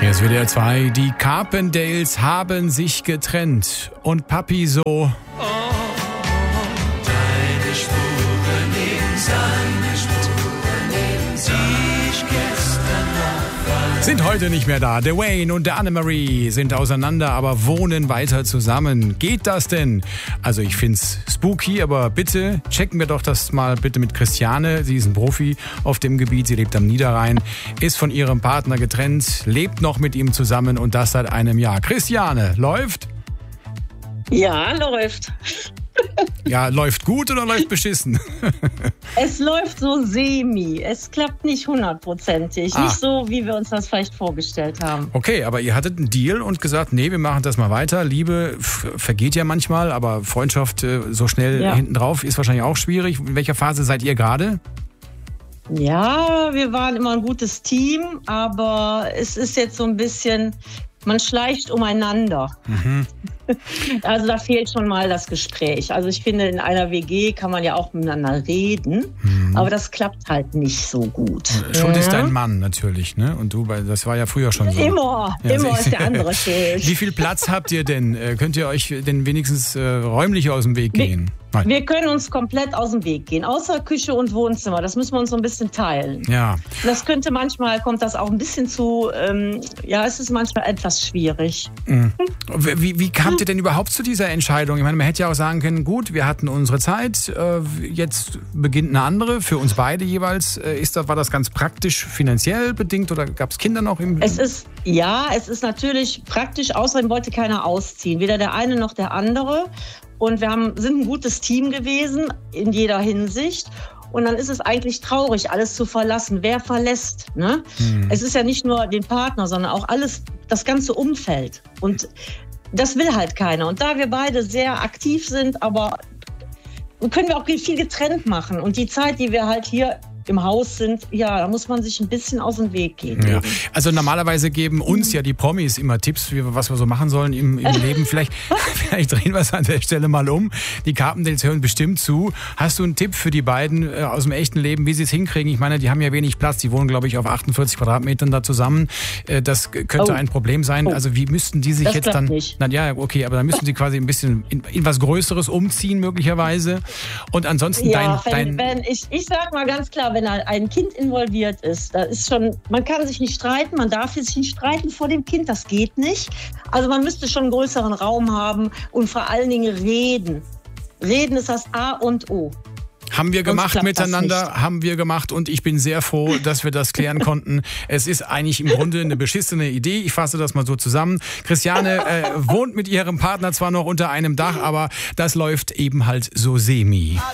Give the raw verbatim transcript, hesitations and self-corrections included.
Hier ist W D R zwei. Die Carpendales haben sich getrennt. Und Papi so... Oh, deine Spuren neben seine Spuren neben sie ich gestern noch war. Sind heute nicht mehr da. Der Wayne und der Annemarie sind auseinander, aber wohnen weiter zusammen. Geht das denn? Also ich find's spooky, aber bitte checken wir doch das mal bitte mit Christiane. Sie ist ein Profi auf dem Gebiet. Sie lebt am Niederrhein, ist von ihrem Partner getrennt, lebt noch mit ihm zusammen und das seit einem Jahr. Christiane, läuft? Ja, läuft. Ja, läuft gut oder läuft beschissen? Es läuft so semi. Es klappt nicht hundertprozentig. Ah. Nicht so, wie wir uns das vielleicht vorgestellt haben. Okay, aber ihr hattet einen Deal und gesagt, nee, wir machen das mal weiter. Liebe f- vergeht ja manchmal, aber Freundschaft äh, so schnell Ja. hinten drauf ist wahrscheinlich auch schwierig. In welcher Phase seid ihr gerade? Ja, wir waren immer ein gutes Team, aber es ist jetzt so ein bisschen, man schleicht umeinander. Mhm. Also da fehlt schon mal das Gespräch. Also ich finde, in einer W G kann man ja auch miteinander reden, Mhm. aber das klappt halt nicht so gut. Schuld ja? ist dein Mann natürlich, ne? Und du, weil das war ja früher schon so. Immer, Ja, immer sie- ist der andere schuld. Wie viel Platz habt ihr denn? Äh, Könnt ihr euch denn wenigstens äh, räumlich aus dem Weg Wir- gehen? Nein. Wir können uns komplett aus dem Weg gehen, außer Küche und Wohnzimmer. Das müssen wir uns so ein bisschen teilen. Ja. Das könnte manchmal, kommt das auch ein bisschen zu, ähm, ja, es ist manchmal etwas schwierig. Mhm. Wie, wie kamt ihr denn überhaupt zu dieser Entscheidung? Ich meine, man hätte ja auch sagen können, gut, wir hatten unsere Zeit, äh, jetzt beginnt eine andere, für uns beide jeweils. Äh, ist das, war das ganz praktisch finanziell bedingt oder gab es Kinder noch im... Es ist, ja, es ist natürlich praktisch, außerdem wollte keiner ausziehen, weder der eine noch der andere. Und wir haben, sind ein gutes Team gewesen in jeder Hinsicht. Und dann ist es eigentlich traurig, alles zu verlassen. Wer verlässt? Ne? Hm. Es ist ja nicht nur den Partner, sondern auch alles, das ganze Umfeld. Und das will halt keiner. Und da wir beide sehr aktiv sind, aber können wir auch viel getrennt machen. Und die Zeit, die wir halt hier im Haus sind, ja, da muss man sich ein bisschen aus dem Weg gehen. Ja. Also normalerweise geben uns ja die Promis immer Tipps, wie wir, was wir so machen sollen im, im Leben. Vielleicht, vielleicht drehen wir es an der Stelle mal um. Die Carpendales hören bestimmt zu. Hast du einen Tipp für die beiden äh, aus dem echten Leben, wie sie es hinkriegen? Ich meine, die haben ja wenig Platz. Die wohnen, glaube ich, auf achtundvierzig Quadratmetern da zusammen. Äh, das könnte Oh. ein Problem sein. Oh. Also wie müssten die sich Das jetzt klappt dann... nicht. Na ja, okay, aber dann müssen sie quasi ein bisschen in, in was Größeres umziehen möglicherweise. Und ansonsten Ja, dein... wenn, dein wenn ich, ich sag mal ganz klar, wenn ein Kind involviert ist, da ist schon, man kann sich nicht streiten, man darf sich nicht streiten vor dem Kind, das geht nicht. Also man müsste schon einen größeren Raum haben und vor allen Dingen reden. Reden ist das A und O. Haben wir Sonst gemacht klappt das miteinander, nicht. haben wir gemacht und ich bin sehr froh, dass wir das klären konnten. Es ist eigentlich im Grunde eine beschissene Idee. Ich fasse das mal so zusammen. Christiane äh, wohnt mit ihrem Partner zwar noch unter einem Dach, aber das läuft eben halt so semi.